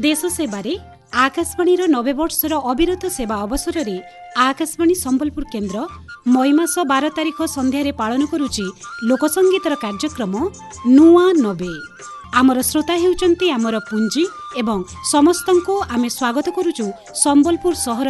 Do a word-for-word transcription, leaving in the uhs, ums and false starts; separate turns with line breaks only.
देश सेवारे आकाशवाणी नबे वर्षर अविरत सेवा अवसर में आकाशवाणी संबलपुर केन्द्र मई मास बार तारिख संध्यारे पालन करुची लोकसंगीतर कार्यक्रम नुआ नबे। आमर श्रोता हेउचंती आमर पुंजी एवं समस्तंको आमे स्वागत करुचु संबलपुर सहर